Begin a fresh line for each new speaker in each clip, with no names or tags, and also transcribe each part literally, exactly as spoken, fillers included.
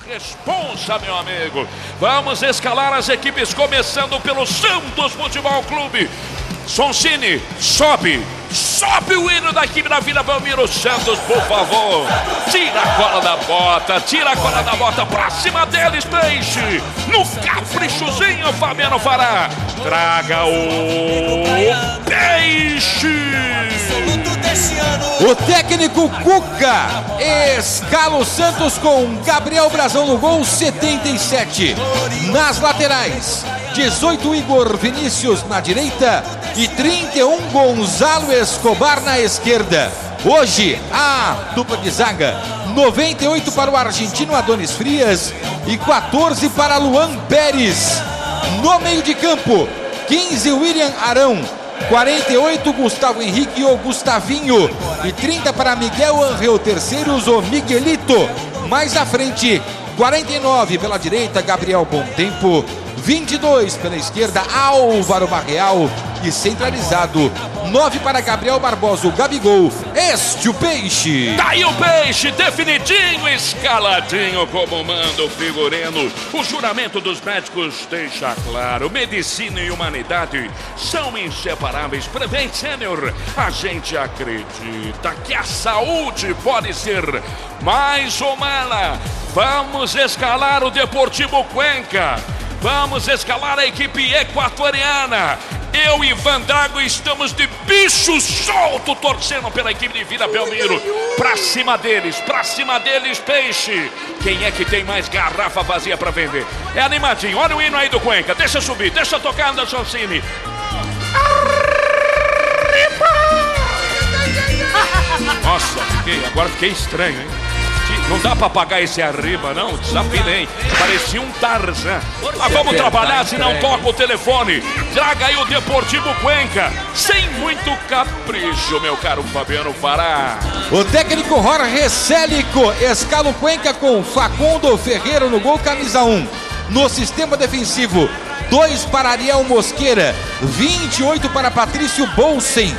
responsa, meu amigo. Vamos escalar as equipes, começando pelo Santos Futebol Clube. Soncini, sobe, sobe o hino da equipe da Vila Belmiro. Santos, por favor, tira a cola da bota, tira a cola da bota pra cima deles, Peixe. No caprichozinho, Fabiano fará. Traga o Peixe.
O técnico Cuca escala o Santos com Gabriel Brazão no gol, setenta e sete. Nas laterais, dezoito Igor Vinícius na direita e trinta e um Gonzalo Escobar na esquerda. Hoje, a dupla de zaga, noventa e oito para o argentino Adonis Frias e quatorze para Luan Pérez. No meio de campo, quinze William Arão, quarenta e oito Gustavo Henrique ou Gustavinho e trinta para Miguel Angel Terceiros ou Miguelito. Mais à frente, quarenta e nove pela direita, Gabriel Bom-Tempo, vinte e dois pela esquerda, Álvaro Barreal e centralizado, nove para Gabriel Barbosa, o Gabigol, este o Peixe.
Tá aí o Peixe, definidinho, escaladinho como manda o figurino. O juramento dos médicos deixa claro, medicina e humanidade são inseparáveis. Prevent Senior, a gente acredita que a saúde pode ser mais humana. Vamos escalar o Deportivo Cuenca. Vamos escalar a equipe equatoriana. Eu e Van Drago estamos de bicho solto, torcendo pela equipe de Vila Belmiro. Pra cima deles, pra cima deles, Peixe. Quem é que tem mais garrafa vazia pra vender? É animadinho, olha o hino aí do Cuenca. Deixa subir, deixa tocar, Anderson Cini. Nossa, fiquei, agora fiquei estranho, hein? Não dá pra pagar esse arriba, não? Desafilei. Parecia um Tarzan. Mas vamos trabalhar, se não toca o telefone. Traga aí o Deportivo Cuenca. Sem muito capricho, meu caro Fabiano Fará.
O técnico Jorge Célico escala o Cuenca com Facundo Ferreira no gol, camisa um. No sistema defensivo, dois para Ariel Mosqueira, vinte e oito para Patrício Bolsen,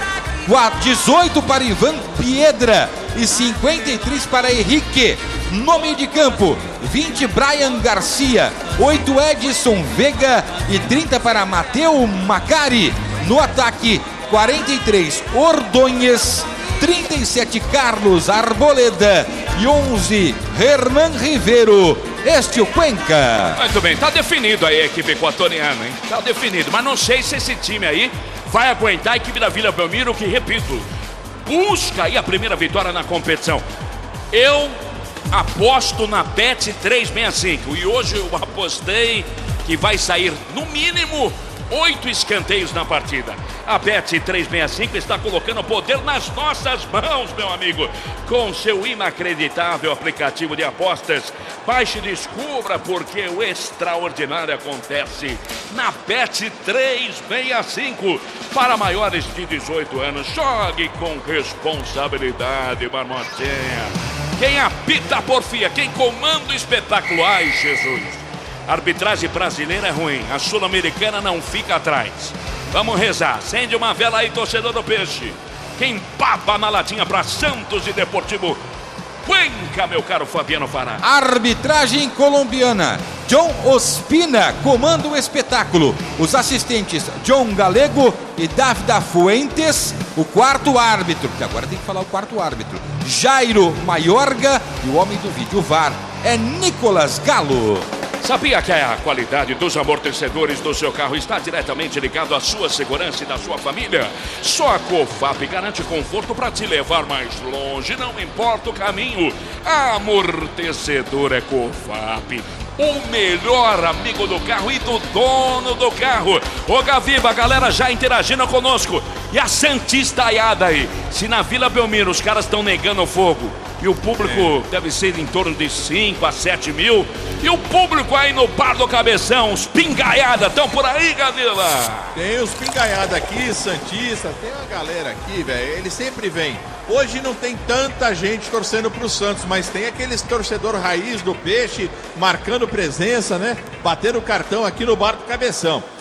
dezoito para Ivan Piedra e cinquenta e três para Henrique. No meio de campo, vinte Brian Garcia, oito Edson Vega e trinta para Mateu Macari. No ataque, quarenta e três Ordonhes, trinta e sete Carlos Arboleda e onze Hernan Rivero. Este é o Cuenca.
Muito bem, tá definido aí a equipe equatoriana, hein? Tá definido, mas não sei se esse time aí vai aguentar a equipe da Vila Belmiro, que, repito, busca aí a primeira vitória na competição. Eu aposto na Bet trezentos e sessenta e cinco e hoje eu apostei que vai sair no mínimo oito escanteios na partida. A Bet trezentos e sessenta e cinco está colocando poder nas nossas mãos, meu amigo, com seu inacreditável aplicativo de apostas. Baixe e descubra porque o extraordinário acontece na Bet trezentos e sessenta e cinco. Para maiores de dezoito anos, jogue com responsabilidade, Marmotinha. Quem apita porfia, quem comanda o espetáculo, ai Jesus. A arbitragem brasileira é ruim, a sul-americana não fica atrás. Vamos rezar, acende uma vela aí, torcedor do Peixe. Quem papa na latinha para Santos e Deportivo Cuenca, meu caro Fabiano Fará.
Arbitragem colombiana, John Ospina comanda o espetáculo. Os assistentes, John Galego e Davida Fuentes. O quarto árbitro, que agora tem que falar o quarto árbitro, Jairo Maiorga. E o homem do vídeo V A R é Nicolas Galo.
Sabia que a qualidade dos amortecedores do seu carro está diretamente ligado à sua segurança e da sua família? Só a Cofap garante conforto para te levar mais longe, não importa o caminho. A amortecedor é Cofap, o melhor amigo do carro e do dono do carro. Ô Gaviva, a galera já interagindo conosco. E a Santistaiada aí, se na Vila Belmiro os caras estão negando o fogo e o público é. deve ser em torno de cinco a sete mil. E o público aí no Bar do Cabeção, os pingaiada, estão por aí, Gadila?
Tem os pingaiada aqui, Santista, tem uma galera aqui, velho, eles sempre vêm. Hoje não tem tanta gente torcendo pro Santos, mas tem aqueles torcedor raiz do Peixe marcando presença, né? Batendo cartão aqui no Bar do Cabeção.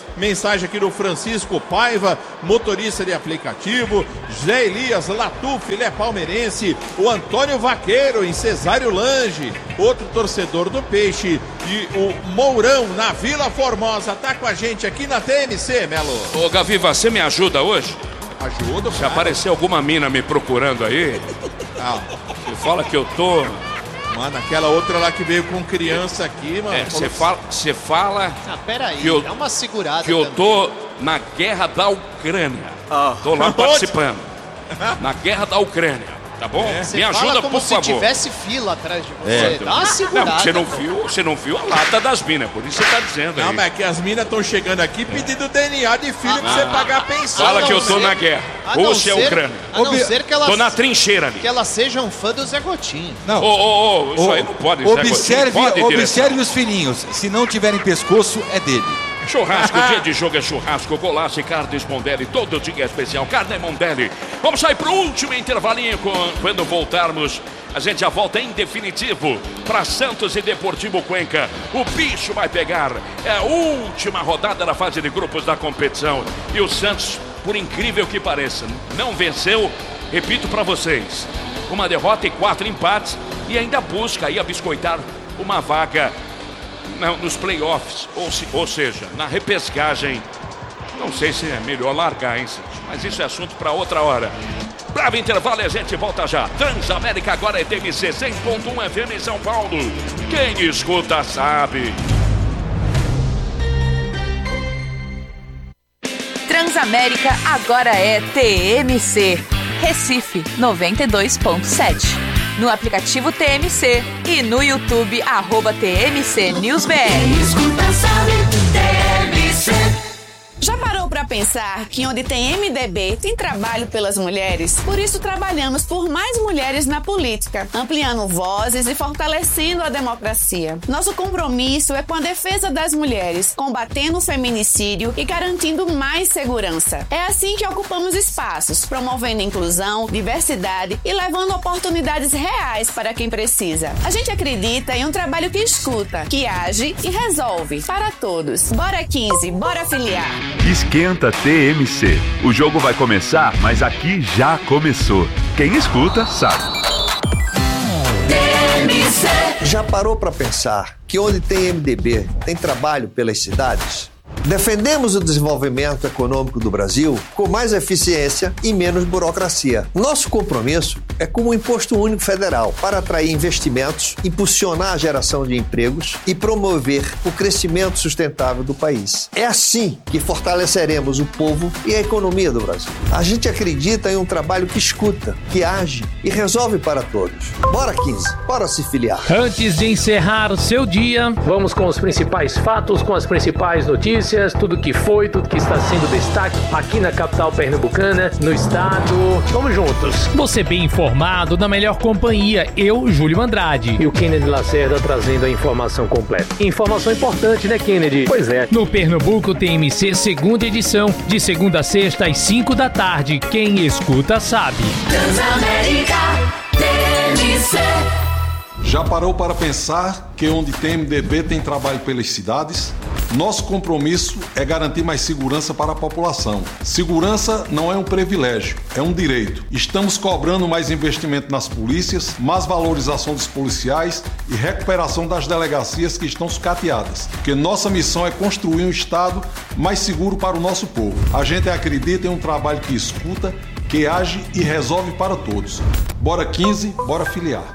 Mensagem aqui do Francisco Paiva, motorista de aplicativo. José Elias Latuf, ele é palmeirense. O Antônio Vaqueiro, em Cesário Lange, outro torcedor do Peixe. E o Mourão, na Vila Formosa, tá com a gente aqui na T M C, Melo.
Ô, Gavi, você me ajuda hoje?
Ajuda,
Se
cara.
aparecer alguma mina me procurando aí,
Ah,
você fala que eu tô...
mano, aquela outra lá que veio com criança aqui, mano.
É, você fala, você fala
Ah, peraí,
que eu,
dá uma segurada
que eu
também.
tô na guerra da Ucrânia. Tô lá participando. Na guerra da Ucrânia, tá bom?
Você
Me
fala
ajuda,
como
por
se
favor.
tivesse fila atrás de você.
É.
Dá uma segurada.
Não, você não viu, você não viu a lata das minas, por isso você tá dizendo
Não,
aí.
mas é que as minas estão chegando aqui pedindo D N A de filho pra você pagar a pensão.
Fala que eu
não
tô
ser-
na guerra.
a não
Rússia e
ser-
Ucrânia.
A não
Ob-
ser que ela,
Tô na trincheira ali.
que ela seja um fã do Zé Gotinho.
Não.
Ô, ô, ô, isso
O-
aí não pode, Zé Gotinho,
observe,
pode, direção.
observe os filhinhos. Se não tiverem pescoço, é dele.
Churrasco, dia de jogo é churrasco, golaço e carnes Mondelli, todo dia é especial, carne Mondelli. Vamos sair pro último intervalinho, com- quando voltarmos, a gente já volta em definitivo para Santos e Deportivo Cuenca. O bicho vai pegar, é a última rodada da fase de grupos da competição. E o Santos, por incrível que pareça, não venceu, repito para vocês, uma derrota e quatro empates e ainda busca aí a biscoitar uma vaga Não, nos playoffs, ou, se, ou seja, na repescagem. Não sei se é melhor largar, hein, mas isso é assunto para outra hora. Bravo intervalo e a gente volta já. Transamérica agora é T M C cem ponto um F M em São Paulo. Quem escuta sabe.
Transamérica agora é T M C. Recife noventa e dois ponto sete. No aplicativo T M C e no YouTube, arroba T M C News B R.
Escuta, sabe, T M C.
Já parou para pensar que onde tem M D B tem trabalho pelas mulheres? Por isso trabalhamos por mais mulheres na política, ampliando vozes e fortalecendo a democracia. Nosso compromisso é com a defesa das mulheres, combatendo o feminicídio e garantindo mais segurança. É assim que ocupamos espaços, promovendo inclusão, diversidade e levando oportunidades reais para quem precisa. A gente acredita em um trabalho que escuta, que age e resolve para todos. Bora quinze, bora filiar.
Esquenta T M C. O jogo vai começar, mas aqui já começou. Quem escuta, sabe.
T M C.
Já parou para pensar que onde tem M D B tem trabalho pelas cidades? Defendemos o desenvolvimento econômico do Brasil com mais eficiência e menos burocracia. Nosso compromisso é com o Imposto Único Federal para atrair investimentos, impulsionar a geração de empregos e promover o crescimento sustentável do país. É assim que fortaleceremos o povo e a economia do Brasil. A gente acredita em um trabalho que escuta, que age e resolve para todos. Bora quinze, bora se filiar.
Antes de encerrar o seu dia, vamos com os principais fatos, com as principais notícias, tudo que foi, tudo que está sendo destaque aqui na capital pernambucana, no estado. Vamos juntos. Você bem informado, na melhor companhia, eu, Júlio Andrade. E o Kennedy Lacerda trazendo a informação completa. Informação importante, né, Kennedy? Pois é. No Pernambuco T M C, segunda edição, de segunda a sexta às cinco da tarde. Quem escuta sabe.
Transamérica, T M C.
Já parou para pensar que onde tem M D B tem trabalho pelas cidades? Nosso compromisso é garantir mais segurança para a população. Segurança não é um privilégio, é um direito. Estamos cobrando mais investimento nas polícias, mais valorização dos policiais e recuperação das delegacias que estão sucateadas. Porque nossa missão é construir um estado mais seguro para o nosso povo. A gente acredita em um trabalho que escuta, que age e resolve para todos. Bora quinze, bora filiar.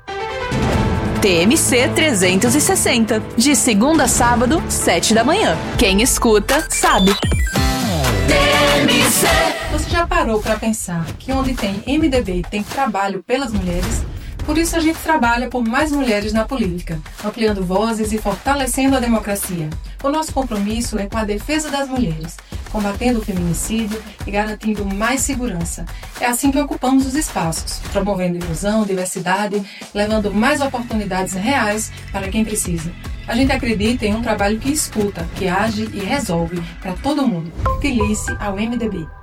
T M C trezentos e sessenta, de segunda a sábado, sete da manhã. Quem escuta, sabe.
T M C.
Você já parou para pensar que onde tem M D B tem trabalho pelas mulheres? Por isso a gente trabalha por mais mulheres na política, ampliando vozes e fortalecendo a democracia. O nosso compromisso é com a defesa das mulheres, combatendo o feminicídio e garantindo mais segurança. É assim que ocupamos os espaços, promovendo inclusão, diversidade, levando mais oportunidades reais para quem precisa. A gente acredita em um trabalho que escuta, que age e resolve para todo mundo. Filie-se ao M D B.